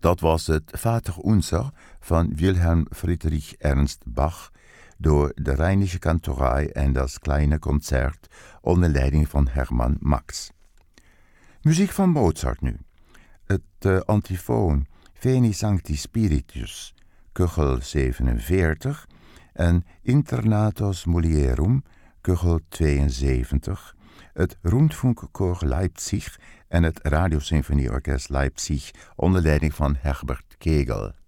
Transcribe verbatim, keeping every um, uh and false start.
Dat was het Vaterunser van Wilhelm Friedrich Ernst Bach door de Rheinische Kantorei en das Kleine Concert onder leiding van Hermann Max. Muziek van Mozart nu. Het uh, antifoon Veni Sancti Spiritus, kuchel zevenenveertig en Internatos Mulierum, kuchel tweeënzeventig, het Rundfunkchor Leipzig en het Radiosymfonieorkest Leipzig onder leiding van Herbert Kegel.